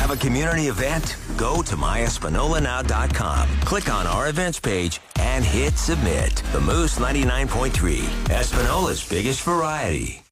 Have a community event? Go to myespinolanow.com. Click on our events page and hit submit. The Moose 99.3, Espinola's biggest variety.